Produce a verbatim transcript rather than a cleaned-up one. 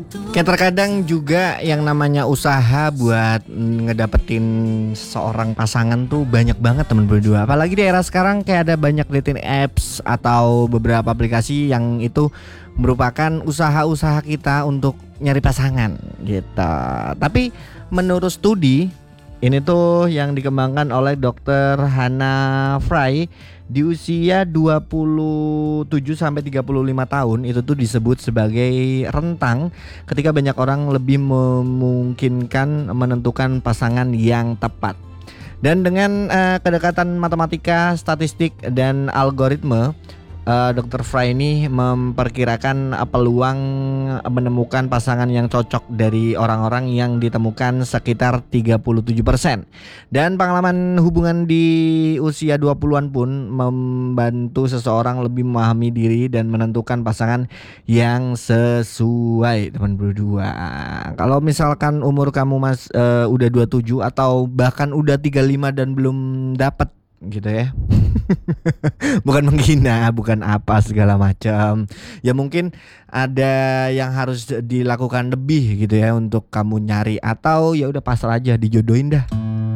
Kayak terkadang juga yang namanya usaha buat ngedapetin seorang pasangan tuh banyak banget temen berdua. Apalagi di era sekarang kayak ada banyak dating apps atau beberapa aplikasi yang itu merupakan usaha-usaha kita untuk nyari pasangan gitu. Tapi menurut studi ini tuh yang dikembangkan oleh dokter Hannah Fry di usia dua puluh tujuh sampai tiga puluh lima tahun itu tuh disebut sebagai rentang ketika banyak orang lebih memungkinkan menentukan pasangan yang tepat. Dan dengan uh, kedekatan matematika, statistik dan algoritma, uh, dokter Fry ini memperkirakan uh, peluang menemukan pasangan yang cocok dari orang-orang yang ditemukan sekitar tiga puluh tujuh persen. Dan pengalaman hubungan di usia dua puluhan pun membantu seseorang lebih memahami diri dan menentukan pasangan yang sesuai teman berdua. Kalau misalkan umur kamu mas uh, udah dua puluh tujuh atau bahkan udah tiga puluh lima dan belum dapat gitu ya. Bukan menghina, bukan apa segala macam. Ya mungkin ada yang harus dilakukan lebih gitu ya untuk kamu nyari, atau ya udah pasrah aja dijodohin dah.